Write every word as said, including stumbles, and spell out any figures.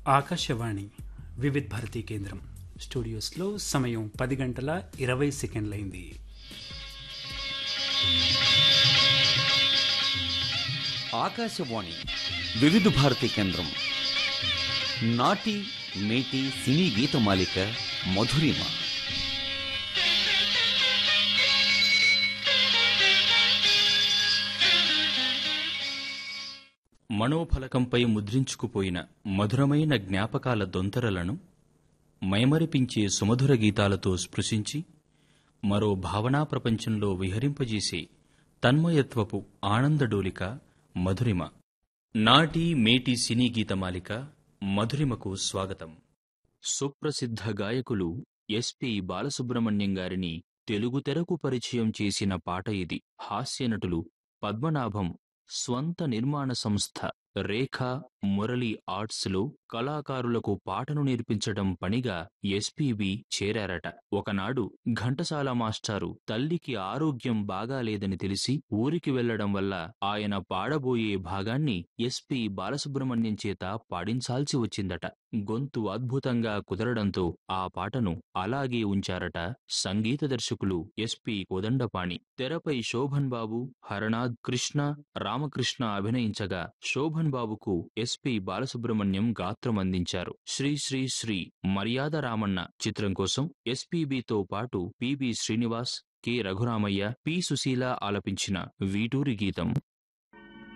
ఆకాశవాణి వివిధ భారతీ కేంద్రం స్టూడియోస్లో సమయం పది గంటల ఇరవై సెకండ్లైంది. ఆకాశవాణి వివిధ భారతీ కేంద్రం నాటి మేటి సినీ గీతమాలిక మధురిమ. మనోఫలకంపై ముద్రించుకుపోయిన మధురమైన జ్ఞాపకాల దొంతరలను మైమరిపించే సుమధుర గీతాలతో స్పృశించి మరో భావనా ప్రపంచంలో విహరింపజేసే తన్మయత్వపు ఆనందడోలిక మధురిమ. నాటి మేటి సినీ గీతమాలిక మధురిమకు స్వాగతం. సుప్రసిద్ధ గాయకులు ఎస్పి బాలసుబ్రహ్మణ్యం గారిని తెలుగు తెరకు పరిచయం చేసిన పాట ఇది. హాస్యనటులు పద్మనాభం స్వంత నిర్మాణ సంస్థ రేఖా మురళి ఆర్ట్స్ లో కళాకారులకు పాటను నేర్పించడం పనిగా ఎస్పీబి చేరారట. ఒకనాడు ఘంటసాల మాస్టారు తల్లికి ఆరోగ్యం బాగాలేదని తెలిసి ఊరికి వెళ్లడం వల్ల ఆయన పాడబోయే భాగాన్ని ఎస్పి బాలసుబ్రహ్మణ్యం చేత పాడించాల్సి వచ్చిందట. గొంతు అద్భుతంగా కుదరడంతో ఆ పాటను అలాగే ఉంచారట సంగీత దర్శకులు ఎస్పి కోదండపాణి. తెరపై శోభన్ బాబు, హరనాథ్, కృష్ణ, రామకృష్ణ అభినయించగా శోభన్ బాబుకు ఎస్పి బాలసుబ్రహ్మణ్యం గాత్రం అందించారు. శ్రీ శ్రీ శ్రీ మర్యాద రామన్న చిత్రం కోసం ఎస్పీబీతో పాటు PB Srinivas, K Raghuramayya, P Susheela ఆలపించిన వీటూరి గీతం.